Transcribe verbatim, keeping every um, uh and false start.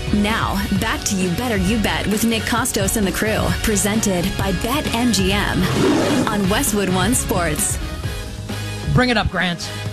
Now, back to You Better You Bet with Nick Costos and the crew, presented by BetMGM on Westwood One Sports. Bring it up, Grant.